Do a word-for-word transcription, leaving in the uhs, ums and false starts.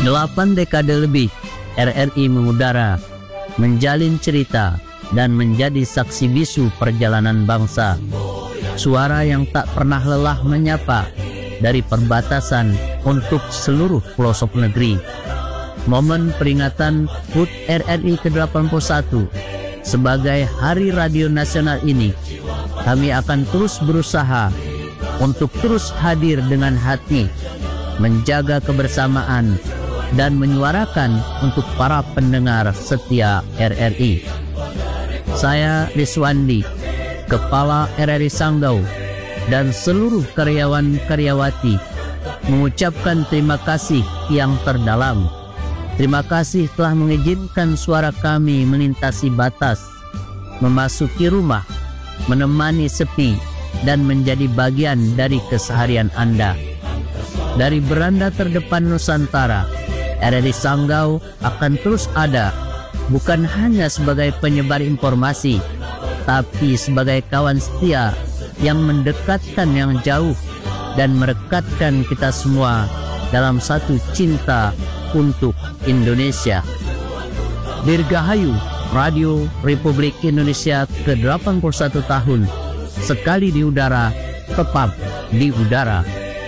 Delapan dekade lebih R R I mengudara, menjalin cerita, dan menjadi saksi bisu perjalanan bangsa. Suara yang tak pernah lelah menyapa dari perbatasan untuk seluruh pelosok negeri. Momen peringatan H U T R R I ke delapan puluh satu sebagai Hari Radio Nasional ini, kami akan terus berusaha untuk terus hadir dengan hati, menjaga kebersamaan, dan menyuarakan untuk para pendengar setia R R I. Saya Riswandi, Kepala R R I Sanggau, dan seluruh karyawan-karyawati mengucapkan terima kasih yang terdalam. Terima kasih telah mengizinkan suara kami melintasi batas, memasuki rumah, menemani sepi, dan menjadi bagian dari keseharian Anda. Dari beranda terdepan Nusantara, R R I Sanggau akan terus ada, bukan hanya sebagai penyebar informasi, tapi sebagai kawan setia yang mendekatkan yang jauh dan merekatkan kita semua dalam satu cinta untuk Indonesia. Dirgahayu Radio Republik Indonesia ke delapan puluh satu tahun, sekali di udara, tetap di udara.